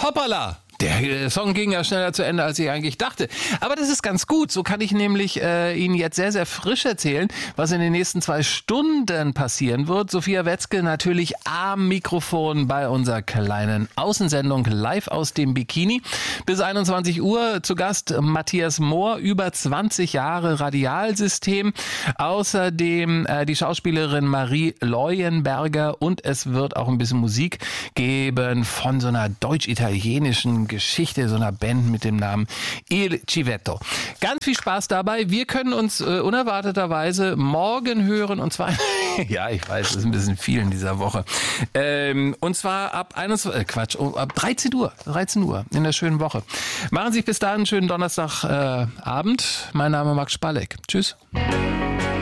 Hoppala! Der Song ging ja schneller zu Ende, als ich eigentlich dachte. Aber das ist ganz gut. So kann ich nämlich Ihnen jetzt sehr, sehr frisch erzählen, was in den nächsten 2 Stunden passieren wird. Sophia Wetzke natürlich am Mikrofon bei unserer kleinen Außensendung live aus dem Bikini. Bis 21 Uhr zu Gast Matthias Mohr, über 20 Jahre Radialsystem. Außerdem die Schauspielerin Marie Leuenberger und es wird auch ein bisschen Musik geben von so einer deutsch-italienischen Geschichte, so einer Band mit dem Namen Il Civetto. Ganz viel Spaß dabei. Wir können uns unerwarteterweise morgen hören und zwar, ja, ich weiß, es ist ein bisschen viel in dieser Woche. Und zwar ab 13 Uhr in der schönen Woche. Machen Sie sich bis dahin einen schönen Donnerstagabend. Mein Name ist Max Spalleck. Tschüss.